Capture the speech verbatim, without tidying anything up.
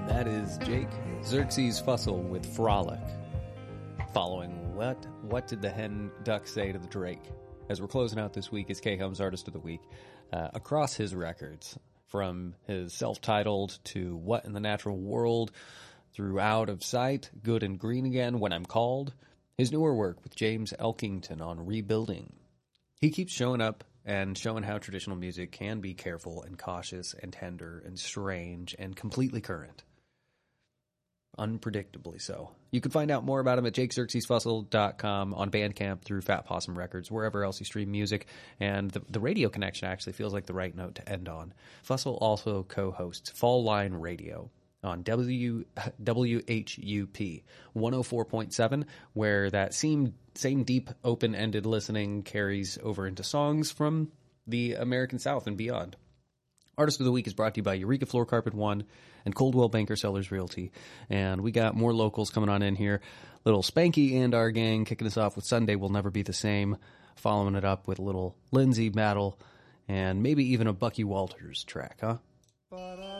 That is Jake Xerxes Fussell with Frolic. Following what? What did the hen duck say to the drake? As we're closing out this week, is K-Home's Artist of the Week. Uh, across his records, from his self-titled to What in the Natural World, through Out of Sight, Good and Green Again, When I'm Called, his newer work with James Elkington on Rebuilding. He keeps showing up and showing how traditional music can be careful and cautious and tender and strange and completely current. Unpredictably so. You can find out more about him at jake xerxes fussell dot com, on Bandcamp, through Fat Possum Records, wherever else you stream music. And the, the radio connection actually feels like the right note to end on. Fussell also co-hosts Fall Line Radio on W W H U P one oh four point seven, where that same, same deep, open-ended listening carries over into songs from the American South and beyond. Artist of the Week is brought to you by Eureka Floor Carpet One and Coldwell Banker Sellers Realty. And we got more locals coming on in here. Little Spanky and our gang kicking us off with Sunday Will Never Be the Same, following it up with a little Lindsay Battle, and maybe even a Bucky Walters track, huh?